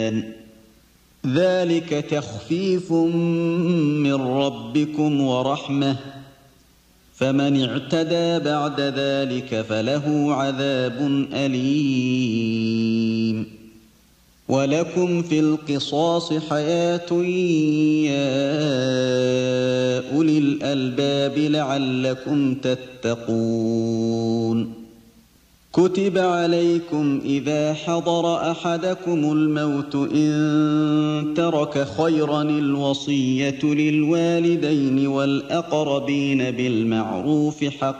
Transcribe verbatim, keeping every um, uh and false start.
ذلك تخفيف من ربكم ورحمة، فمن اعتدى بعد ذلك فله عذاب أليم. ولكم في القصاص حياة يا أولي الألباب لعلكم تتقون. كتب عليكم إذا حضر أحدكم الموت إن ترك خيرا الوصية للوالدين والأقربين بالمعروف حقا